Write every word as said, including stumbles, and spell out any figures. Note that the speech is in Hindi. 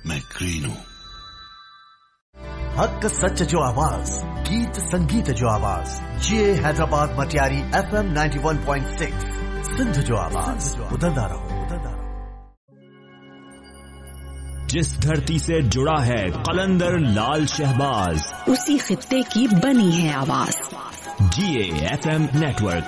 मैं ग्रीन हूं। हक सच जो आवाज, गीत संगीत जो आवाज, जे Hyderabad Matiari F M ninety one point six Sindh जो आवाज, उदंदा रहो उदंदा रहो। जिस धरती से जुड़ा है कलंदर लाल शहबाज, उसी खित्ते की बनी है आवाज। जी ए एफ एम नेटवर्क